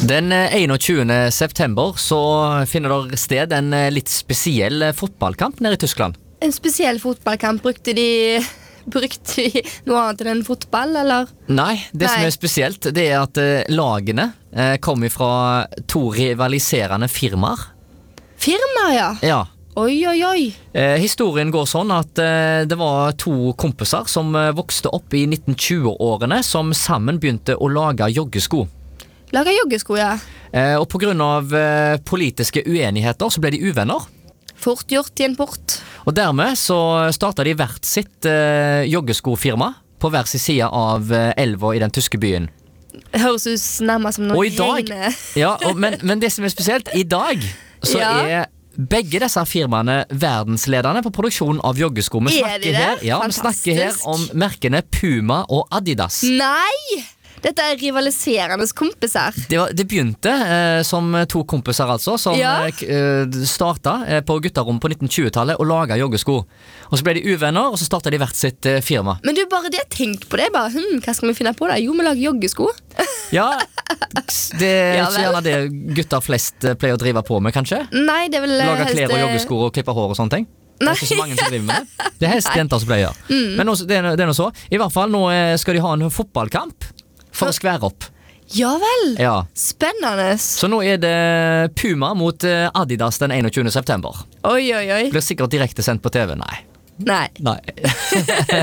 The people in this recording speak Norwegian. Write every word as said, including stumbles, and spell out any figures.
Den einogtjuende september så finner det sted en litt spesiell fotballkamp nede i Tyskland. En spesiell fotballkamp, brukte de, brukte de noe annet enn en fotball, eller? Nei, det Nei. som er spesielt, det er at lagene kommer fra to rivaliserende firmaer. Firmaer, ja? Ja. Oi, oi, oi. Eh, historien går sånn at eh, det var to kompiser som eh, vokste opp i nitten tjue-årene, som sammen begynte å lage joggesko. Lage joggesko, ja. Eh, og på grunn av eh, politiske uenigheter så ble de uvenner. Fort gjort i en port. Og dermed så startet de hvert sitt eh, joggeskofirma på hver sin side av eh, elva i den tyske byen. Høres ut nærmest som noen og i dag, reine. ja, og, men, men det som er spesielt, i dag så ja. er begge disse firmaene verdenslederne på produksjon av joggesko. Vi er de det? Her, ja, vi snakker her om merkene Puma og Adidas. Nei! Dette er rivaliserende kompiser. Det, var, det begynte eh, som to kompiser altså, som ja. eh, startet eh, på gutterom på nitten tjue-tallet og laget joggesko. Og så ble de uvenner, og så startet de hvert sitt eh, firma. Men du, bare det jeg tenkte på det, bare, hm, hva skal vi finne på da? Jo, vi lager joggesko. Ja, det er ja, ikke gjerne det gutter flest eh, pleier å drive på med, kanskje? Nei, det er vel Lager helst... klær og joggesko og klipper hår og sånne ting. Det er ikke så mange som driver med det. Det er helst jenter som pleier. Mm. Men nå, det, er, det er noe så. I hvert fall, nå skal de ha en fotballkamp for å skvære opp. Ja vel, ja. Spennende. Så nå er det Puma mot Adidas den einogtjuende september. Oi, oi, oi. Blir sikkert direkte sendt på T V, nei. Nei. Nei.